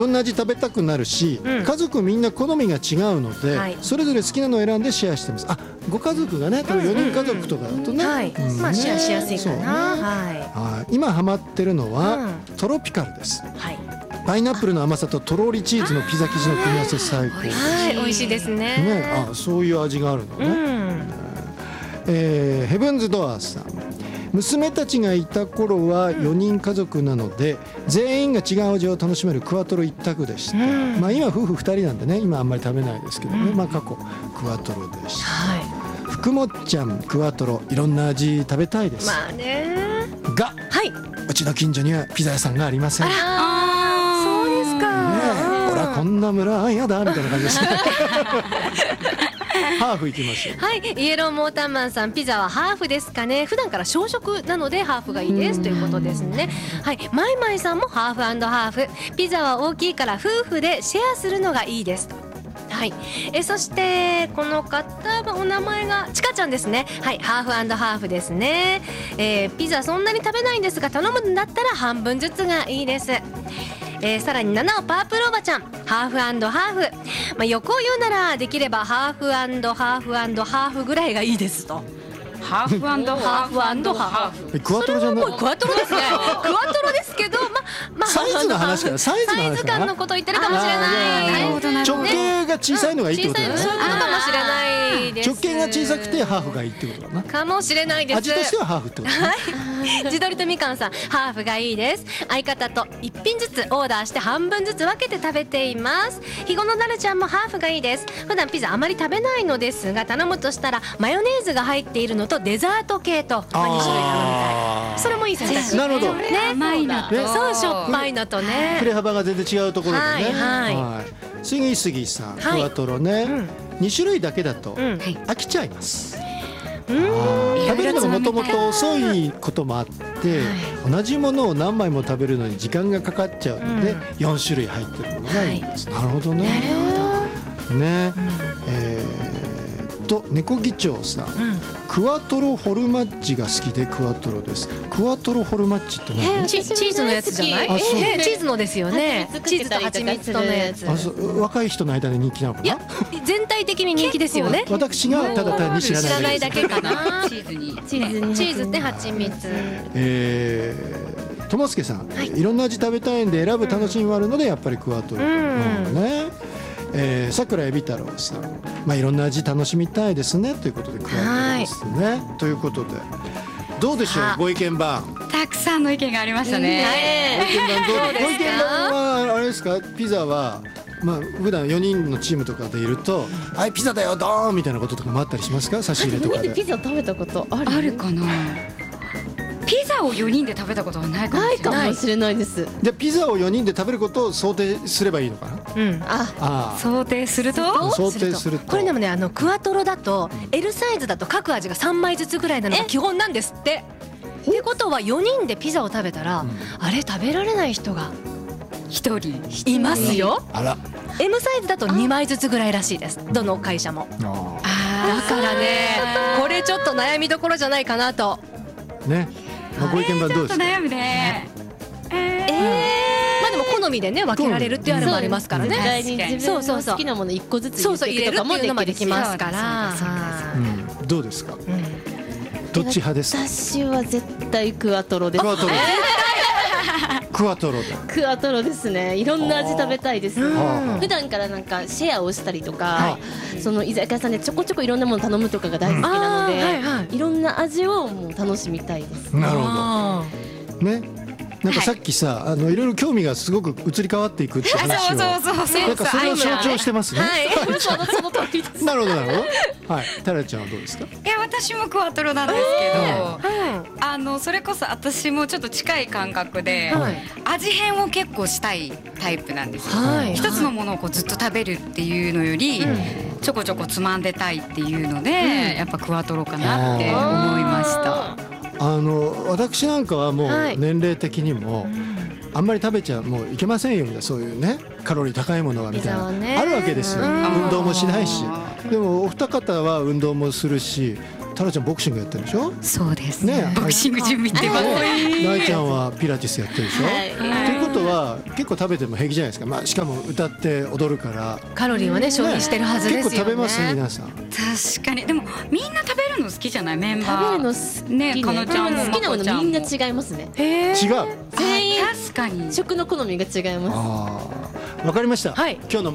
ろんな味食べたくなるし、家族みんな好みが違うので、それぞれ好きなのを選んでシェアしてます。ご家族がね、4人家族とかだとね、 まあシェアしやすいかな。 今ハマってるのはトロピカルです。パイナップルの甘さととろりチーズのピザ生地の組み合わせ最高です。 美味しいですね。 そういう味があるのね。ヘブンズドアーさん、娘たちがいた頃は4人家族なので、全員が違う味を楽しめるクワトロ一択でした。今夫婦2人なんでね、今あんまり食べないですけどね、過去クワトロでした。福もっちゃん、クワトロいろんな味食べたいです。 まあね。 が、うちの近所にはピザ屋さんがありません。 そうですか。 ほらこんな村やだみたいな感じです。ハーフいきましょう。 イエローモーターマンさん、ピザはハーフですかね。普段から小食なのでハーフがいいですということですね。マイマイさんもハーフ&ハーフ。ピザは大きいから夫婦でシェアするのがいいです。そしてこの方はお名前がちかちゃんですね。ハーフ&ハーフですね。ピザそんなに食べないんですが、頼むんだったら半分ずつがいいです。さらに7をパープルおばちゃん、ハーフ&ハーフ。横を言うならできればハーフ&ハーフ&ハーフぐらいがいいですと。 ハーフ&ハーフ&ハーフ。 クワトロじゃない。 クワトロですね。クワトロですけど、 サイズの話からサイズ感のことを言ってるかもしれない。 直径が小さいのがいいってことだよね。 そういうことかもしれないです。 直径が小さくてハーフがいいってことだな。 かもしれないです。 味としてはハーフってことね。 地鶏とみかんさん、ハーフがいいです。相方と1品ずつオーダーして半分ずつ分けて食べています。ひごのなるちゃんもハーフがいいです。普段ピザあまり食べないのですが、頼むとしたらマヨネーズが入っているのとデザート系と2種類頼みたい。それもいい選択。 なるほど。 甘いのとそう、しょっぱいのとね。 振れ幅が全然違うところでね。杉杉さん、クワトロね、2種類だけだと飽きちゃいます。食べるのがもともと遅いこともあって、同じものを何枚も食べるのに時間がかかっちゃうので4種類入ってるものがいいです。なるほどね。ね、猫議長さん、クワトロホルマッチが好きでクワトロです。クワトロホルマッチって何？ チーズのやつじゃない？チーズのですよね。チーズと蜂蜜とのやつ。 若い人の間で人気なのかな？ いや、全体的に人気ですよね。 私がただ単に知らないだけかな。 チーズって蜂蜜。 ともすけさん、いろんな味食べたいんで選ぶ楽しみもあるのでやっぱりクワトロね。さくらえび太郎さん、いろんな味楽しみたいですねということでクワトロですね。ということでどうでしょう、ご意見番。 たくさんの意見がありましたね。 ご意見番はあれですか？ピザは普段4人のチームとかでいるとピザだよドーンみたいなこととかもあったりしますか？差し入れとかで。 ピザ食べたことあるかな。ピザを4人で食べたことはないかもしれないです。 じゃあピザを4人で食べることを想定すればいいのかな。想定するとこれでもね、クワトロだと L サイズだと各味が3枚ずつぐらいなのが基本なんですって。ってことは4人でピザを食べたら、あれ食べられない人が 1人いますよ。M サイズだと2枚ずつぐらいらしいです、どの会社も。だからね、これちょっと悩みどころじゃないかなとね。ご意見番どうですか？ ちょっと悩むね。 でも好みでね分けられるっていうのもありますからね。 自分の好きなもの1個ずつ入れるとかもできますから。 どうですか？どっち派ですか？ 私は絶対クワトロです。 クワトロだ。 クワトロですね。いろんな味食べたいです。普段からなんかシェアをしたりとか、その居酒屋さんでちょこちょこいろんなもの頼むとかが大好きなので、いろんな味をもう楽しみたいです。 なるほどね。なんかさっきさ、いろいろ興味がすごく移り変わっていくって話を、なんかそれを象徴してますね。 その通りです。 なるほどなるほど。はい、タラちゃんはどうですか？ いや、私もクワトロなんですけど、それこそ私もちょっと近い感覚で味変を結構したいタイプなんですよ。一つのものをこうずっと食べるっていうのよりちょこちょこつまんでたいっていうので、やっぱクワトロかなって思いました。 私なんかはもう年齢的にもあんまり食べちゃもういけませんよみたいな、そういうねカロリー高いものがみたいなあるわけですよ。運動もしないし。でもお二方は運動もするし、タラちゃんボクシングやってるでしょ？ そうですね。ボクシング準備ってばっかり。 大ちゃんはピラティスやってるでしょ？ということことは結構食べても平気じゃないですか、まあ、しかも歌って踊るからカロリーはね消費してるはずですよね。 結構食べます皆さん。 確かに。でもみんな食べるの好きじゃない？メンバー食べるの好きね。 かのちゃんも好きなものみんな違いますね。 違う。 全員確かに食の好みが違います。 わかりました、 はい、 今日の